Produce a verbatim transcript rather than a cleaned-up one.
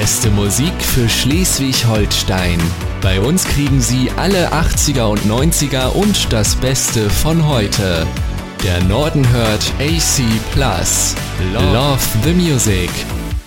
beste Musik für Schleswig-Holstein. Bei uns kriegen Sie alle achtziger und neunziger und das Beste von heute. Der Norden hört A C plus. Love the Music.